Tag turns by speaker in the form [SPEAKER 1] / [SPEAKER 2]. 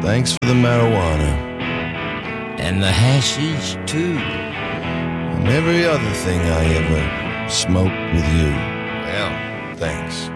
[SPEAKER 1] Thanks for the marijuana.
[SPEAKER 2] And the hashish, too.
[SPEAKER 1] And every other thing I ever smoked with you. Well, thanks.